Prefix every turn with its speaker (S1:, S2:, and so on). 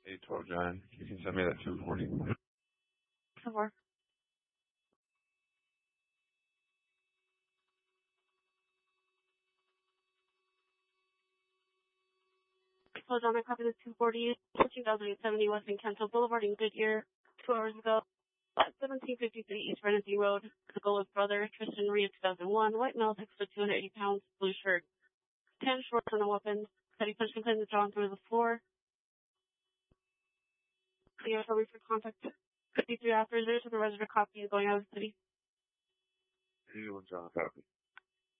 S1: 812 John. You can send me that 240.
S2: Somewhere. So John, I copied the 240, 2070 Western Canto Boulevard in Goodyear 2 hours ago. At 1753 East Rennesy Road, the Golos brother, Tristan Rhea, 2001, white male, 6'2", 280 pounds, blue shirt, 10 shorts and a weapon. Said he punched Clinton John through the floor. Clear for contact 53 after. There's a registered copy going out of the city.
S1: 81 John, copy.